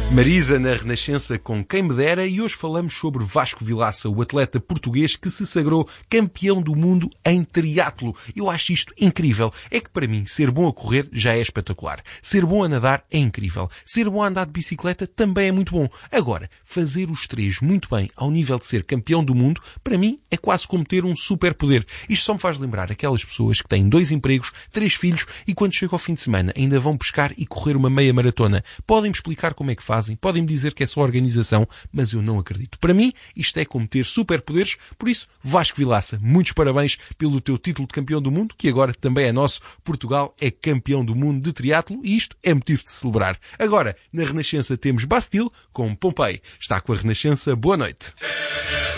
Marisa na Renascença com Quem Me Dera, e hoje falamos sobre Vasco Vilaça, o atleta português que se sagrou campeão do mundo em triatlo. Eu acho isto incrível. É que para mim ser bom a correr já é espetacular. Ser bom a nadar é incrível. Ser bom a andar de bicicleta também é muito bom. Agora, fazer os três muito bem ao nível de ser campeão do mundo, para mim é quase como ter um superpoder. Isto só me faz lembrar aquelas pessoas que têm 2 empregos, 3 filhos e quando chega ao fim de semana ainda vão pescar e correr uma meia maratona. Podem-me explicar como é que fazem, podem-me dizer que é só organização, mas eu não acredito. Para mim, isto é como ter superpoderes, por isso, Vasco Vilaça, muitos parabéns pelo teu título de campeão do mundo, que agora também é nosso. Portugal é campeão do mundo de triatlo e isto é motivo de celebrar. Agora, na Renascença temos Bastille com Pompei. Está com a Renascença, boa noite.